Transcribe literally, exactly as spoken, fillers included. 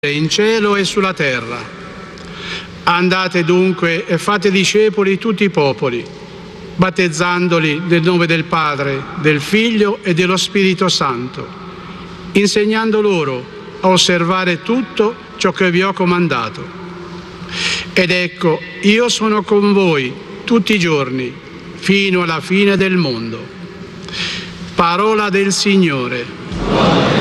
in cielo e sulla terra. Andate dunque e fate discepoli tutti i popoli, battezzandoli nel nome del Padre, del Figlio e dello Spirito Santo, insegnando loro a osservare tutto ciò che vi ho comandato. Ed ecco, io sono con voi tutti i giorni, fino alla fine del mondo. Parola del Signore.